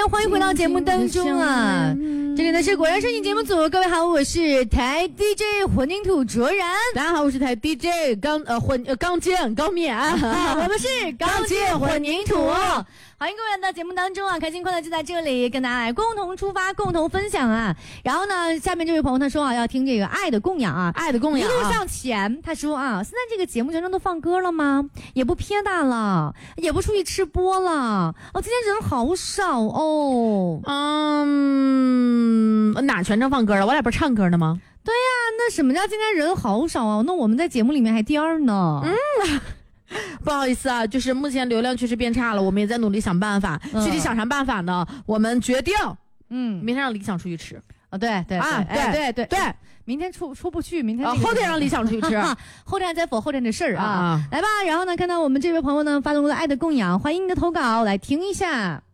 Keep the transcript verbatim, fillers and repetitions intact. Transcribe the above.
年，欢迎回到节目当中啊！这里呢是果然声音节目组，各位好，我是台 D J 混凝土卓然， 大家好，我是台 D J 钢呃混呃钢筋高面啊， 我们是钢筋混凝土。欢迎各位来到节目当中啊，开心快乐就在这里，跟大家来共同出发，共同分享啊。然后呢，下面这位朋友他说啊，要听这个爱的供养啊， 爱的供养、啊、 一路向前。他说啊，现在这个节目全程都放歌了吗？也不撇大了，也不出去吃播了。哦，今天人好少哦。 嗯，哪全程放歌了？我俩不是唱歌呢吗？ 对呀、啊，那什么叫今天人好少啊？那我们在节目里面还第二呢。 嗯。不好意思啊，就是目前流量确实变差了，我们也在努力想办法。嗯、具体想啥办法呢？我们决定，嗯，明天让理想出去吃。 啊，对对啊，对对对 对, 对， 明天出出不去，明天、 那个啊、后天让理想出去吃， 后天再否后天的事儿啊, 啊。 来吧，然后呢，看到我们这位朋友呢发动了爱的供养，欢迎你的投稿来听一下。